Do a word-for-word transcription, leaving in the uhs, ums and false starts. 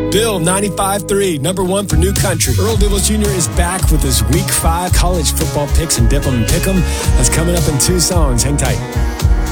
Bill ninety-five three, number one for New Country. Earl Dibbles Junior is back with his Week five college football picks and Dip 'em and Pick 'em. That's coming up in two songs. Hang tight.